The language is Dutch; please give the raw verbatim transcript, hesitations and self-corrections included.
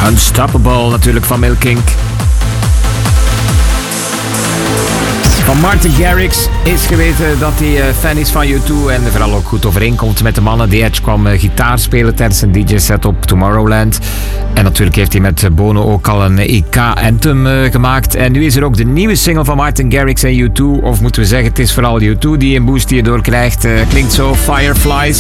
Unstoppable natuurlijk van Milking. Van Martin Garrix is geweten dat hij fan is van U twee en vooral ook goed overeenkomt met de mannen. The Edge kwam gitaar spelen tijdens een D J-set op Tomorrowland. En natuurlijk heeft hij met Bono ook al een I K-anthem gemaakt. En nu is er ook de nieuwe single van Martin Garrix en U twee. Of moeten we zeggen, het is vooral U twee die een boost hierdoor krijgt. Uh, klinkt zo, Fireflies.